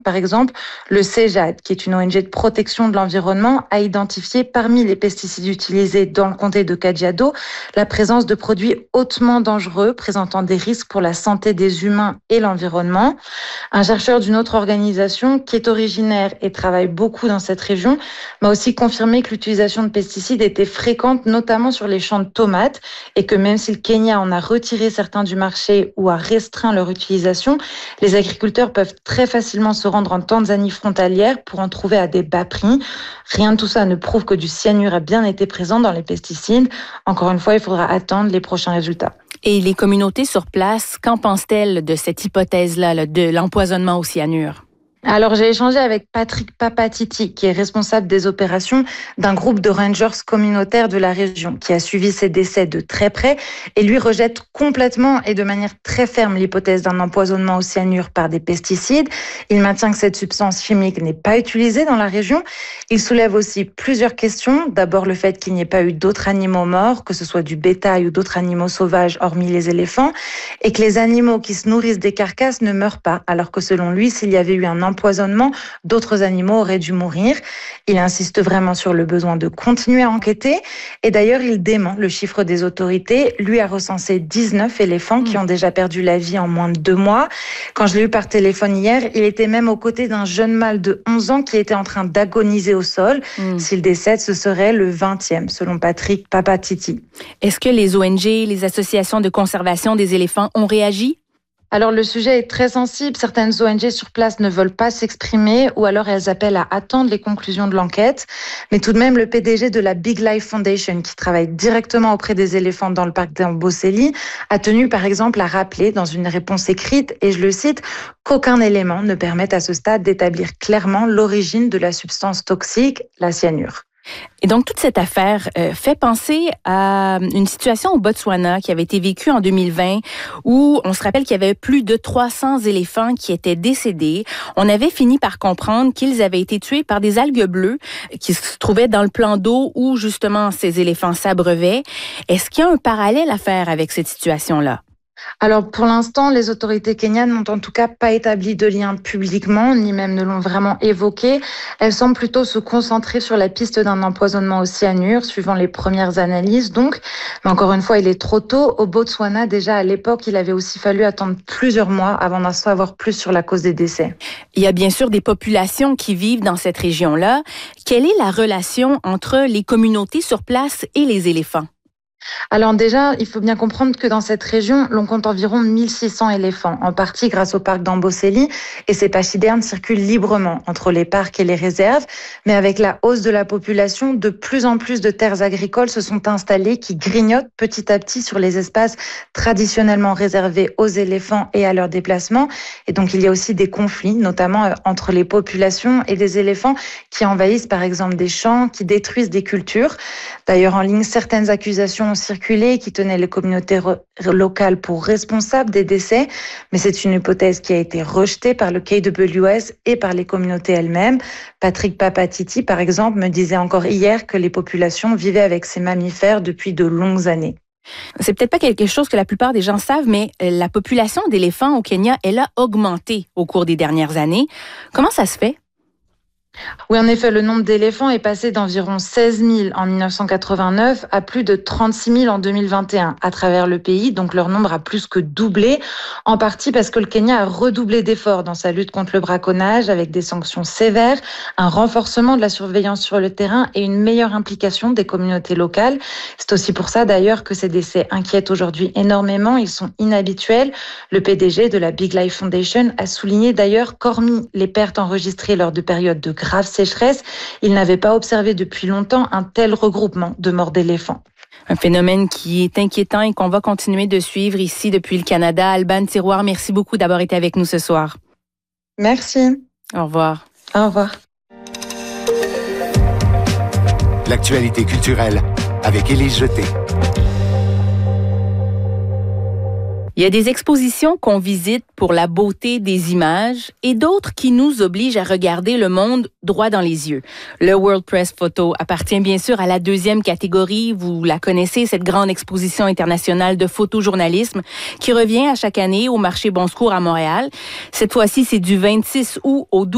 Par exemple, le CEJAD, qui est une ONG de protection de l'environnement, a identifié parmi les pesticides utilisés dans le comté de Kajiado la présence de produits hautement dangereux présentant des risques pour la santé des humains et l'environnement. Un chercheur d'une autre organisation qui est originaire et travaille beaucoup dans cette région m'a aussi confirmé que l'utilisation de pesticides était fréquente, notamment sur les champs de tomates, et que même si le Kenya en a retiré certains du marché ou a restreint leur utilisation, les agriculteurs peuvent très facilement se rendre en Tanzanie frontalière pour en trouver à des bas prix. Rien de tout ça ne prouve que du cyanure a bien été présent dans les pesticides. Encore une fois, il faudra attendre les prochains résultats. Et les communautés sur place, qu'en pensent-elles de cette hypothèse-là, de l'empoisonnement au cyanure? Alors, j'ai échangé avec Patrick Papatiti, qui est responsable des opérations d'un groupe de rangers communautaires de la région, qui a suivi ces décès de très près et lui rejette complètement et de manière très ferme l'hypothèse d'un empoisonnement au cyanure par des pesticides. Il maintient que cette substance chimique n'est pas utilisée dans la région. Il soulève aussi plusieurs questions. D'abord, le fait qu'il n'y ait pas eu d'autres animaux morts, que ce soit du bétail ou d'autres animaux sauvages, hormis les éléphants, et que les animaux qui se nourrissent des carcasses ne meurent pas, alors que selon lui, s'il y avait eu un empoisonnement, d'autres animaux auraient dû mourir. Il insiste vraiment sur le besoin de continuer à enquêter. Et d'ailleurs, il dément le chiffre des autorités. Lui a recensé 19 éléphants qui ont déjà perdu la vie en moins de 2 mois. Quand je l'ai eu par téléphone hier, il était même aux côtés d'un jeune mâle de 11 ans qui était en train d'agoniser au sol. S'il décède, ce serait le 20e, selon Patrick Papatiti. Est-ce que les ONG, les associations de conservation des éléphants ont réagi? Alors, le sujet est très sensible. Certaines ONG sur place ne veulent pas s'exprimer ou alors elles appellent à attendre les conclusions de l'enquête. Mais tout de même, le PDG de la Big Life Foundation, qui travaille directement auprès des éléphants dans le parc d'Amboseli, a tenu par exemple à rappeler dans une réponse écrite, et je le cite, qu'aucun élément ne permette à ce stade d'établir clairement l'origine de la substance toxique, la cyanure. Et donc, toute cette affaire fait penser à une situation au Botswana qui avait été vécue en 2020 où on se rappelle qu'il y avait plus de 300 éléphants qui étaient décédés. On avait fini par comprendre qu'ils avaient été tués par des algues bleues qui se trouvaient dans le plan d'eau où justement ces éléphants s'abreuvaient. Est-ce qu'il y a un parallèle à faire avec cette situation-là? Alors, pour l'instant, les autorités kenyanes n'ont en tout cas pas établi de lien publiquement, ni même ne l'ont vraiment évoqué. Elles semblent plutôt se concentrer sur la piste d'un empoisonnement au cyanure, suivant les premières analyses donc. Mais encore une fois, il est trop tôt. Au Botswana, déjà à l'époque, il avait aussi fallu attendre plusieurs mois avant d'en savoir plus sur la cause des décès. Il y a bien sûr des populations qui vivent dans cette région-là. Quelle est la relation entre les communautés sur place et les éléphants? Alors déjà, il faut bien comprendre que dans cette région, l'on compte environ 1600 éléphants, en partie grâce au parc d'Amboseli, et ces pachydermes circulent librement entre les parcs et les réserves. Mais avec la hausse de la population, de plus en plus de terres agricoles se sont installées qui grignotent petit à petit sur les espaces traditionnellement réservés aux éléphants et à leurs déplacements. Et donc il y a aussi des conflits, notamment entre les populations et les éléphants qui envahissent par exemple des champs, qui détruisent des cultures. D'ailleurs, en ligne, certaines accusations ont circulé qui tenaient les communautés locales pour responsables des décès, mais c'est une hypothèse qui a été rejetée par le KWS et par les communautés elles-mêmes. Patrick Papatiti, par exemple, me disait encore hier que les populations vivaient avec ces mammifères depuis de longues années. C'est peut-être pas quelque chose que la plupart des gens savent, mais la population d'éléphants au Kenya, elle a augmenté au cours des dernières années. Comment ça se fait? Oui, en effet, le nombre d'éléphants est passé d'environ 16 000 en 1989 à plus de 36 000 en 2021 à travers le pays. Donc, leur nombre a plus que doublé, en partie parce que le Kenya a redoublé d'efforts dans sa lutte contre le braconnage avec des sanctions sévères, un renforcement de la surveillance sur le terrain et une meilleure implication des communautés locales. C'est aussi pour ça, d'ailleurs, que ces décès inquiètent aujourd'hui énormément. Ils sont inhabituels. Le PDG de la Big Life Foundation a souligné d'ailleurs qu'hormis les pertes enregistrées lors de périodes de grave sécheresse, il n'avait pas observé depuis longtemps un tel regroupement de morts d'éléphants. Un phénomène qui est inquiétant et qu'on va continuer de suivre ici depuis le Canada. Alban Tiroir, merci beaucoup d'avoir été avec nous ce soir. Merci. Au revoir. Au revoir. L'actualité culturelle avec Élise Jeté. Il y a des expositions qu'on visite pour la beauté des images et d'autres qui nous obligent à regarder le monde droit dans les yeux. Le World Press Photo appartient bien sûr à la deuxième catégorie. Vous la connaissez, cette grande exposition internationale de photojournalisme qui revient à chaque année au marché Bon Secours à Montréal. Cette fois-ci, c'est du 26 août au 12